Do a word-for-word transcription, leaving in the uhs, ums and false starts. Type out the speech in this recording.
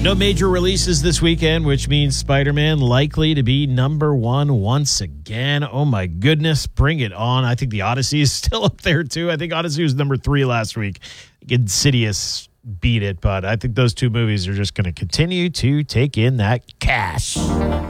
No major releases this weekend, which means Spider-Man likely to be number one once again. Oh my goodness, bring it on. I think the Odyssey is still up there too. I think Odyssey was number three last week. Insidious beat it, but I think those two movies are just going to continue to take in that cash.